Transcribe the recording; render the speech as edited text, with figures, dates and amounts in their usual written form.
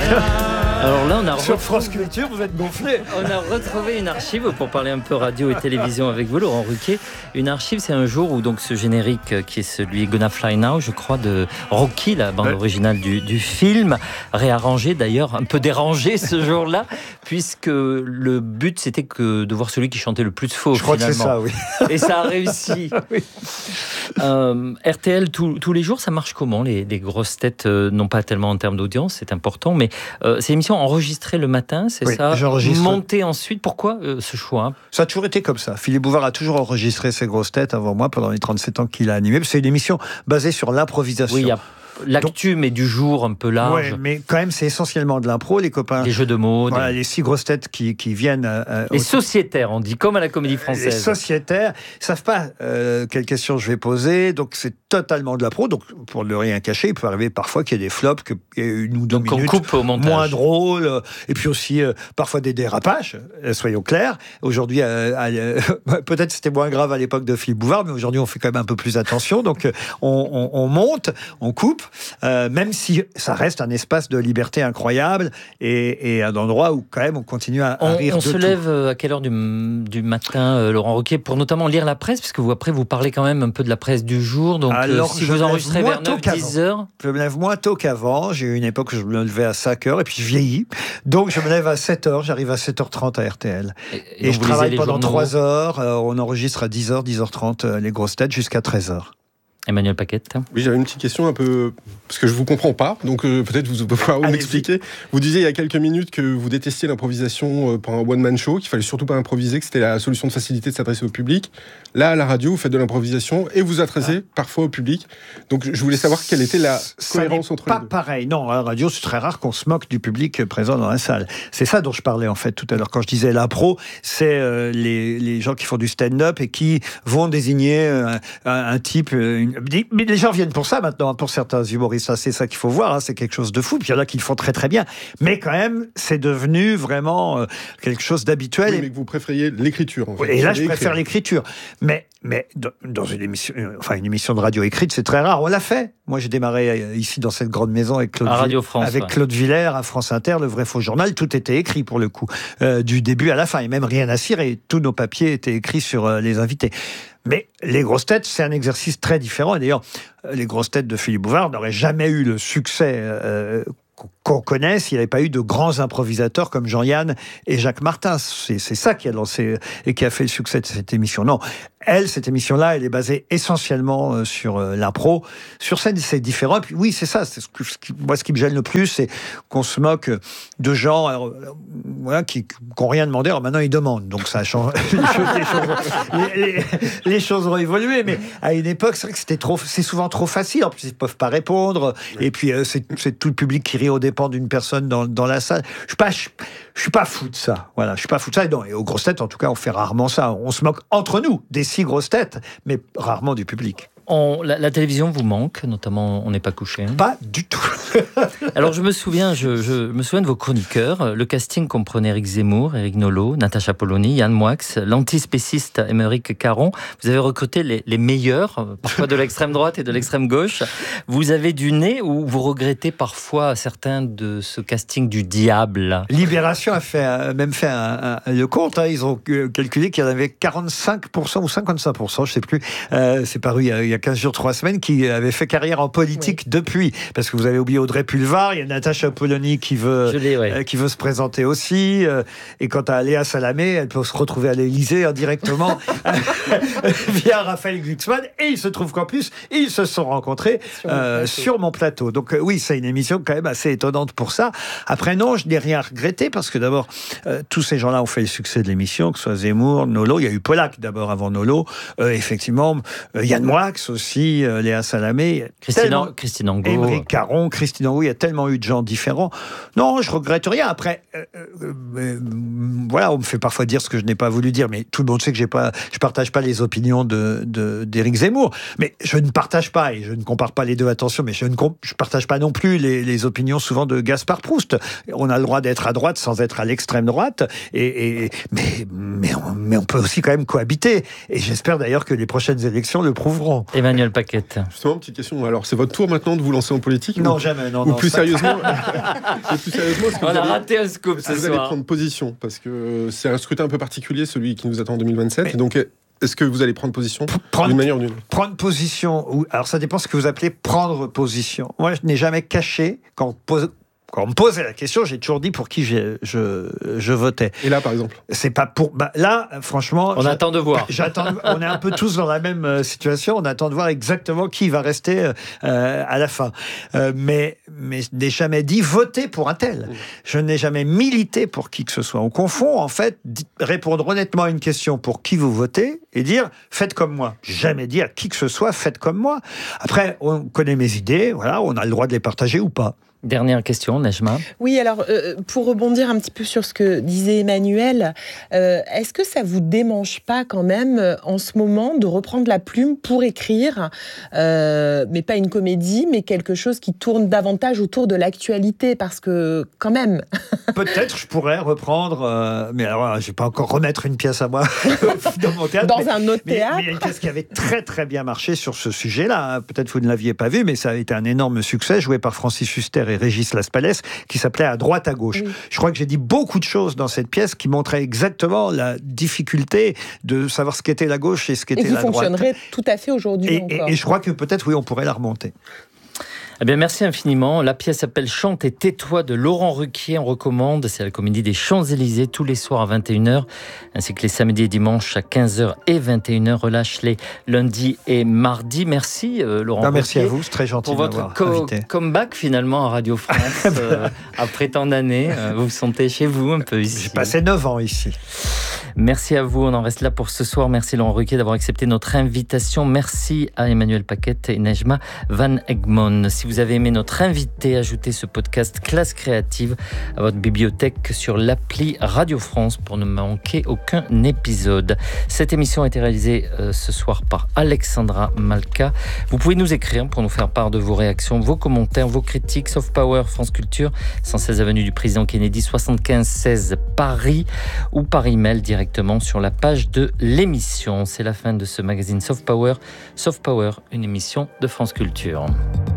Alors là, sur France Culture, vous êtes gonflé. On a retrouvé une archive pour parler un peu radio et télévision avec vous, Laurent Ruquier. Une archive, c'est un jour où donc ce générique qui est celui Gonna Fly Now, je crois, de Rocky, la bande originale du film, réarrangé d'ailleurs, un peu dérangé ce jour-là, puisque le but c'était que de voir celui qui chantait le plus faux. Je crois finalement. que c'est ça, oui. Et ça a réussi. Oui. RTL, tous les jours, ça marche comment les grosses têtes, non pas tellement en termes d'audience, c'est important, mais c'est une émission enregistrée le matin, c'est ça? J'enregistre. Montée ensuite, pourquoi ce choix? Ça a toujours été comme ça. Philippe Bouvard a toujours enregistré ses grosses têtes avant moi, pendant les 37 ans qu'il a animé. C'est une émission basée sur l'improvisation. Oui, il y a l'actu, mais du jour un peu large. Oui, mais quand même, c'est essentiellement de l'impro, les copains. Les jeux de mots. Voilà, les 6 grosses têtes qui viennent. Les sociétaires, on dit, comme à la Comédie Française. Les sociétaires ne savent pas quelles questions je vais poser, donc c'est totalement de l'impro. Donc, pour ne rien cacher, il peut arriver parfois qu'il y ait des flops, qu'il y ait une ou deux donc minutes on coupe au montage. moins drôles, et puis aussi parfois des dérapages, soyons clairs. Aujourd'hui, peut-être c'était moins grave à l'époque de Philippe Bouvard, mais aujourd'hui on fait quand même un peu plus attention. Donc on monte, on coupe, même si ça reste un espace de liberté incroyable et un endroit où quand même on continue à rire de tout. On se lève à quelle heure du matin, Laurent Ruquier, pour notamment lire la presse, parce que vous après vous parlez quand même un peu de la presse du jour. Donc alors, si vous enregistrez vers 9-10 heures, je me lève moins tôt qu'avant. J'ai eu une époque où je me levais à 5 heures et puis je vieillis. Donc je me lève à 7 heures, j'arrive à 7h30 à RTL. Et je travaille pendant 3 heures. On enregistre à 10h, 10h30 les grosses têtes jusqu'à 13h. Emmanuel Paquette. Oui, j'avais une petite question un peu... Parce que je ne vous comprends pas, donc peut-être vous pouvez m'expliquer. Vous disiez il y a quelques minutes que vous détestiez l'improvisation pour un one-man show, qu'il fallait surtout pas improviser, que c'était la solution de facilité de s'adresser au public. Là, à la radio, vous faites de l'improvisation et vous adressez parfois au public. Donc je voulais savoir quelle était la cohérence entre les deux. Pas pareil. Non, à la radio, c'est très rare qu'on se moque du public présent dans la salle. C'est ça dont je parlais en fait tout à l'heure. Quand je disais l'impro, c'est les gens qui font du stand-up et qui vont désigner un type... Mais les gens viennent pour ça maintenant, pour certains humoristes. C'est ça qu'il faut voir, c'est quelque chose de fou. Puis il y en a qui le font très très bien. Mais quand même, c'est devenu vraiment quelque chose d'habituel. Oui, mais que vous préfériez l'écriture. En fait. Et là, je préfère l'écriture. Mais dans une émission de radio écrite, c'est très rare. On l'a fait. Moi, j'ai démarré ici dans cette grande maison avec Claude Villers à France Inter, le vrai faux journal. Tout était écrit pour le coup, du début à la fin, et même rien à cirer. Tous nos papiers étaient écrits sur les invités. Mais les grosses têtes, c'est un exercice très différent. Et d'ailleurs, les grosses têtes de Philippe Bouvard n'auraient jamais eu le succès qu'on connaît s'il n'y avait pas eu de grands improvisateurs comme Jean-Yann et Jacques Martin. C'est ça qui a lancé et qui a fait le succès de cette émission. Non, cette émission-là, elle est basée essentiellement sur l'impro. Sur scène, c'est différent. Et puis oui, c'est ça. Moi, ce qui me gêne le plus, c'est qu'on se moque de gens qui n'ont rien demandé. Alors maintenant, ils demandent. Donc ça change. Les choses ont évolué. Mais à une époque, c'est vrai que c'est souvent trop facile. En plus, ils ne peuvent pas répondre. Et puis, c'est tout le public qui rit au dépens d'une personne dans la salle. Je suis pas fou de ça. Voilà, je suis pas fou de ça. Et aux grosses têtes, en tout cas, on fait rarement ça. On se moque entre nous des 6 grosses têtes, mais rarement du public. La télévision vous manque, notamment On n'est pas couché. Pas du tout. Alors je me souviens de vos chroniqueurs. Le casting comprenait Éric Zemmour, Éric Nolot, Natacha Polony, Yann Moix, l'antispéciste Émeric Caron. Vous avez recruté les meilleurs, parfois de l'extrême droite et de l'extrême gauche. Vous avez du nez ou vous regrettez parfois certains de ce casting du diable? Libération a même fait le compte. Ils ont calculé qu'il y en avait 45% ou 55%, je ne sais plus. C'est paru il y a 15 jours, 3 semaines, qui avait fait carrière en politique depuis. Parce que vous avez oublié Audrey Pulvar, il y a Natacha Polony qui veut se présenter aussi. Et quant à Léa Salamé, elle peut se retrouver à l'Élysée directement via Raphaël Glucksmann. Et il se trouve qu'en plus, ils se sont rencontrés sur mon plateau. Donc oui, c'est une émission quand même assez étonnante pour ça. Après, non, je n'ai rien regretté parce que d'abord, tous ces gens-là ont fait le succès de l'émission, que ce soit Zemmour, Nolot. Il y a eu Polak d'abord avant Nolot. Effectivement, Yann Moix aussi, Léa Salamé. Christine Angot. Émeric Caron, Christine Angot. Il y a tellement eu de gens différents. Non, je regrette rien. Après, voilà, on me fait parfois dire ce que je n'ai pas voulu dire, mais tout le monde sait que je partage pas les opinions d'Éric Zemmour. Mais je ne partage pas, et je ne compare pas les deux, attention, mais je partage pas non plus les opinions souvent de Gaspard Proust. On a le droit d'être à droite sans être à l'extrême droite, mais on peut aussi quand même cohabiter. Et j'espère d'ailleurs que les prochaines élections le prouveront. Emmanuel Paquette. Justement, petite question. Alors, c'est votre tour maintenant de vous lancer en politique? Non, jamais. Non, plus sérieusement, on a raté un scoop ce soir. Vous allez prendre position, parce que c'est un scrutin un peu particulier, celui qui nous attend en 2027. Et donc, est-ce que vous allez prendre position d'une manière ou d'une autre? Prendre position, alors ça dépend ce que vous appelez prendre position. Moi, je n'ai jamais caché quand on me posait la question, j'ai toujours dit pour qui je votais. Et là, par exemple? C'est pas pour. Là, franchement. On attend de voir. On est un peu tous dans la même situation. On attend de voir exactement qui va rester à la fin. Mais je n'ai jamais dit voter pour un tel. Je n'ai jamais milité pour qui que ce soit. On confond, en fait, répondre honnêtement à une question pour qui vous votez et dire faites comme moi. Jamais dire à qui que ce soit faites comme moi. Après, on connaît mes idées. Voilà, on a le droit de les partager ou pas. Dernière question, Nejma. Oui, alors, pour rebondir un petit peu sur ce que disait Emmanuel, est-ce que ça vous démange pas quand même, en ce moment, de reprendre la plume pour écrire, mais pas une comédie, mais quelque chose qui tourne davantage autour de l'actualité, parce que, quand même... Peut-être je pourrais reprendre, mais alors, je ne vais pas encore remettre une pièce à moi dans mon théâtre. Dans un autre théâtre. Mais il y a une pièce qui avait très très bien marché sur ce sujet-là. Peut-être vous ne l'aviez pas vu, mais ça a été un énorme succès, joué par Francis Huster et Régis Laspalès, qui s'appelait À droite à gauche. Oui. Je crois que j'ai dit beaucoup de choses dans cette pièce qui montraient exactement la difficulté de savoir ce qu'était la gauche et ce qu'était la droite. Et qui fonctionnerait tout à fait aujourd'hui encore. Et je crois que peut-être, oui, on pourrait la remonter. Eh bien, merci infiniment. La pièce s'appelle Chante et tais-toi de Laurent Ruquier. On recommande. C'est la comédie des Champs-Élysées tous les soirs à 21h, ainsi que les samedis et dimanches à 15h et 21h. Relâche les lundis et mardis. Merci, Laurent Ruquier. Merci à vous. C'est très gentil pour votre comeback finalement à Radio France après tant d'années. Vous vous sentez chez vous un peu ici. J'ai passé 9 ans ici. Merci à vous, on en reste là pour ce soir. Merci Laurent Ruquier d'avoir accepté notre invitation. Merci à Emmanuel Paquette et Nejma Van Egmond. Si vous avez aimé notre invité, ajoutez ce podcast Classe Créative à votre bibliothèque sur l'appli Radio France pour ne manquer aucun épisode. Cette émission a été réalisée ce soir par Alexandra Malka. Vous pouvez nous écrire pour nous faire part de vos réactions, vos commentaires, vos critiques. Soft Power France Culture, 116 avenue du Président Kennedy, 75 16 Paris, ou par email directement sur la page de l'émission. C'est la fin de ce magazine Soft Power. Soft Power, une émission de France Culture.